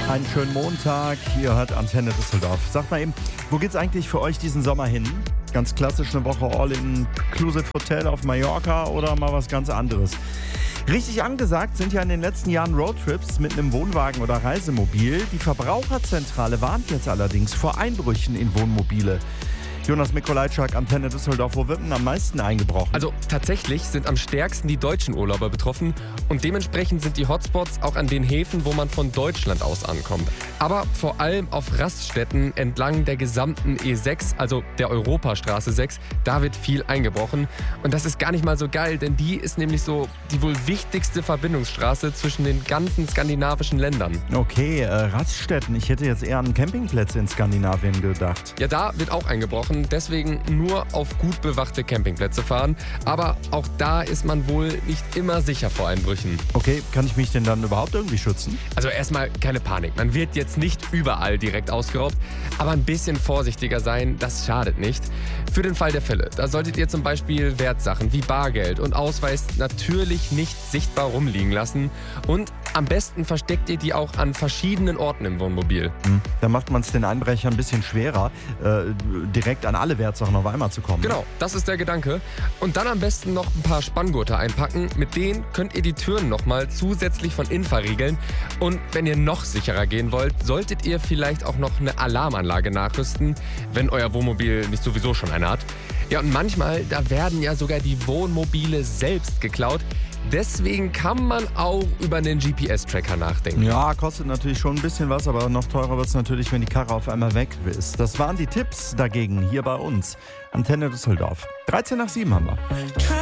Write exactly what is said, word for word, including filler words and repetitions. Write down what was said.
Einen schönen Montag, hier hört Antenne Düsseldorf. Sagt mal eben, wo geht's eigentlich für euch diesen Sommer hin? Ganz klassisch eine Woche All-Inclusive Hotel auf Mallorca oder mal was ganz anderes? Richtig angesagt sind ja in den letzten Jahren Roadtrips mit einem Wohnwagen oder Reisemobil. Die Verbraucherzentrale warnt jetzt allerdings vor Einbrüchen in Wohnmobile. Jonas Mikolajczak, Antenne Düsseldorf, wo wird denn am meisten eingebrochen? Also tatsächlich sind am stärksten die deutschen Urlauber betroffen und dementsprechend sind die Hotspots auch an den Häfen, wo man von Deutschland aus ankommt. Aber vor allem auf Raststätten entlang der gesamten E sechs, also der Europastraße sechs, da wird viel eingebrochen. Und das ist gar nicht mal so geil, denn die ist nämlich so die wohl wichtigste Verbindungsstraße zwischen den ganzen skandinavischen Ländern. Okay, äh, Raststätten. Ich hätte jetzt eher an Campingplätze in Skandinavien gedacht. Ja, da wird auch eingebrochen. Deswegen nur auf gut bewachte Campingplätze fahren. Aber auch da ist man wohl nicht immer sicher vor Einbrüchen. Okay, kann ich mich denn dann überhaupt irgendwie schützen? Also erstmal keine Panik. Man wird jetzt nicht überall direkt ausgeraubt. Aber ein bisschen vorsichtiger sein, das schadet nicht. Für den Fall der Fälle, da solltet ihr zum Beispiel Wertsachen wie Bargeld und Ausweis natürlich nicht sichtbar rumliegen lassen. Und am besten versteckt ihr die auch an verschiedenen Orten im Wohnmobil. Hm, da macht man es den Einbrechern ein bisschen schwerer, äh, direkt an alle Wertsachen auf einmal zu kommen. Genau, das ist der Gedanke. Und dann am besten noch ein paar Spanngurte einpacken. Mit denen könnt ihr die Türen nochmal zusätzlich von innen verriegeln. Und wenn ihr noch sicherer gehen wollt, solltet ihr vielleicht auch noch eine Alarmanlage nachrüsten, wenn euer Wohnmobil nicht sowieso schon eine hat. Ja, und manchmal, da werden ja sogar die Wohnmobile selbst geklaut. Deswegen kann man auch über einen G P S-Tracker nachdenken. Ja, kostet natürlich schon ein bisschen was, aber noch teurer wird es natürlich, wenn die Karre auf einmal weg ist. Das waren die Tipps dagegen hier bei uns. Antenne Düsseldorf. dreizehn nach sieben haben wir.